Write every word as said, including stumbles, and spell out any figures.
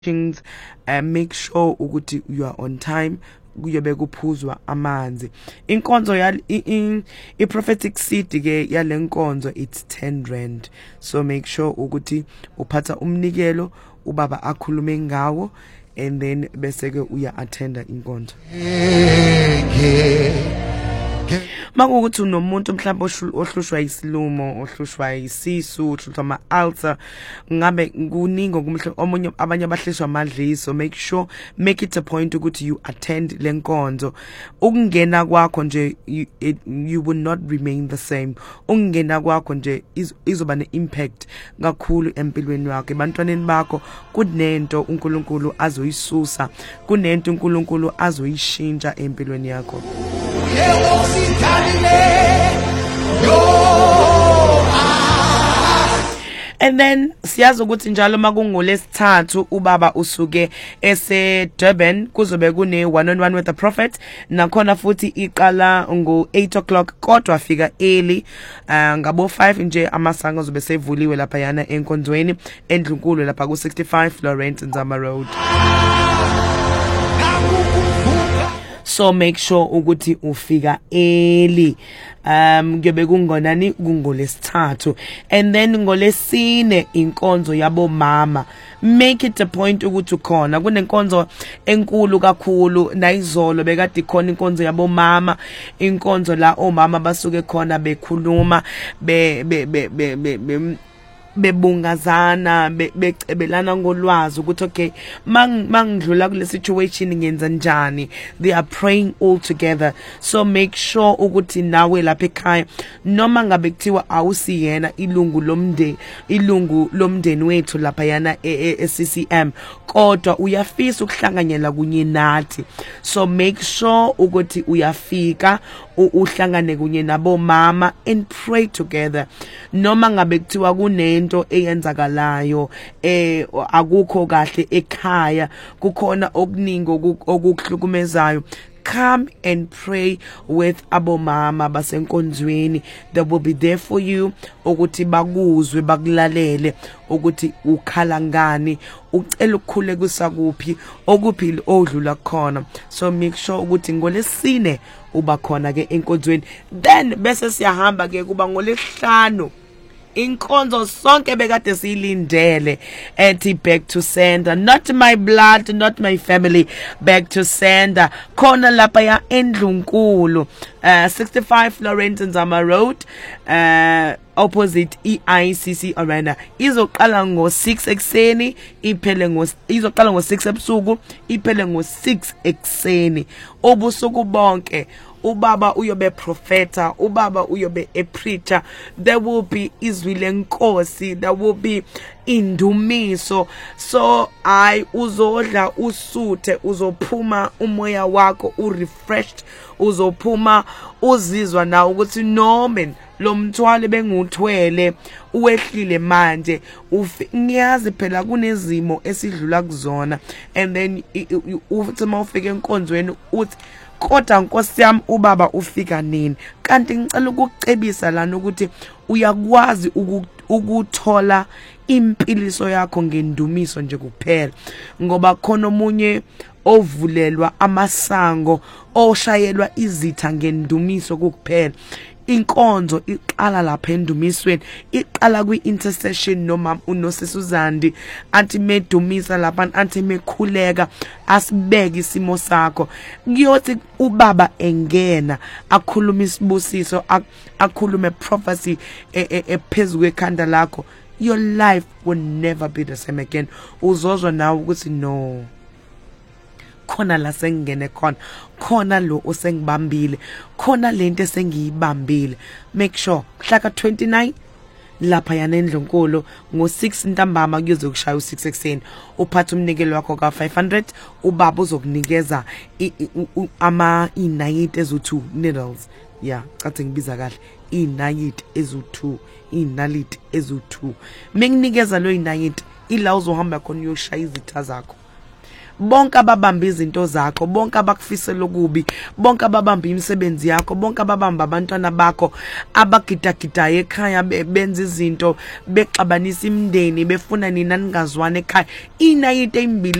and make sure ukuthi you are on time kuyobe kuphuzwa amanzi. Inkonzo ya i prophetic seed ke yalenkonzo it's ten rand, so make sure ukuthi uphatha umnikelo ubaba akhulume ngawo and then bese ke uya attenda inkonzo. Makuthi unomuntu mhlawumbe ohlushwa isilumo, ohlushwa isisu, ohlushwa ama ulcer, ngabe kuningi kumhlo omunye abanye abahlishwa amadliso, make sure make it a point ukuthi you attend lenkonzo. Ukungena kwakho nje you, you will not remain the same. Ukungena kwakho nje izoba ne impact kakhulu empilweni yakho. Ebantwaneni bakho kunento uNkulunkulu azoyisusa, kunento uNkulunkulu azoyishintsha empilweni yakho. And then siyazi ukuthi njalo makungolesithathu ubaba usuke ese Durban kuzobe kune one on one with the prophet, nakhona futhi iqala ngo eight o'clock kodwa afika early uh, ngabo five nje amasango zobe sevuliwe lapha yana enkonzweni endlunkulu lapha ku sixty-five Lawrence Nzama Road. So make sure ukuthi ufika early. Um kuyobe kungonani kungolesithathu, and then ngolesine inkonzo yabo mama. Make it a point ukuthi khona kunenkonzo enkulu kakhulu nayizolo bekade khona inkonzo yabo mama, inkonzo la omama basuke khona bekhuluma be be be be, be, be bebungazana becebelana ngolwazi ukuthi okay mangidlula kule situation ngenza njani. They are praying all together, so make sure ukuthi nawe lapha ekhaya noma ngabe kuthiwa awusiyena ilungu lomndeni ilungu lomndeni wethu lapha yana e-C C M kodwa uyafisa ukuhlanganyela kunye nathi, so make sure ukuthi uyafika uhlangane kunye nabo mama and pray together. Noma ngabe kuthiwa kunento eyenzakalayo eh akukho kahle ekhaya, kukhona okuningi okuhlukumezayo, come and pray with abo mama basenkonzweni. They will be there for you ukuthi bakuzwe bakulalele ukuthi ukhala ngani, ucela ukukhule kusakuphi okuphi odlula khona. So make sure ukuthi ngolesine uba khona ke enkonzweni, then bese siyahamba ke kuba ngolesihlanu inkonzo sonke bekade silindele ethi back to sender, not my blood, not my family, back to sender khona lapha ya endlunkulu uh, sixty-five Lawrence Nzama Road uh, opposite E I C C Arena. Izoqala ngo six ekseni iphele ngo izoqala ngo six ebusuku iphele ngo six ekseni. Obusuku bonke ubaba uyobe profeta, ubaba uyobe a preacher. There will be izwi lenkosi, there will be indumiso. So I uzodla usuthe, uzophuma umoya wakho urefreshed, uzophuma uzizwa na ukuthi no man lo mthwalo benguthwele uwehlile manje. Ngiyazi phela kunezimo esidlula kuzona, and then uthi mawufika enkonzweni uthi kodwa Nkosi yami ubaba ufika nini. Kanti ngicela ukucebisa lana ukuthi uyakwazi ukuthola impiliso yakho ngendumiso nje kuphela, ngoba khona omunye ovulelwa amasango oshayelwa izitha ngendumiso kuphela. Inkonzo iqala lapha endumisweni, iqala kwi intercession noma unosisuzandi anti medumisa lapha anti mekhuleka asibeke isimo sakho kuyothi ubaba engena akhuluma isibusiso akhulume prophecy ephezulu ekhanda lakho. Your life will never be the same again. Uzozwa nawe ukuthi no, khona la sengene khona khona lo osengibambile khona lento esengiyibambile. Make sure mhla twenty-nine lapha yana endlunkulu ngo six ntambama kuyozokushaya u six ekseni uphatha umnikelo wakho ka five hundred. Ubaba uzokunikeza ama inayiti ezu two needles, yeah cathi ngibiza kahle inayiti ezu two inaliti ezu two. Menginikeza lo inayiti ila uzohamba khona uyoshaya izitha zakho. bonke ababamba izinto zakho, bonke abakufisela okubi, bonke ababamba imisebenzi yakho, bonke ababamba abantwana bakho abagidagidayo ekhaya benza izinto bexabanisa imndeni befuna nina ningazwana ekhaya, inayite imbili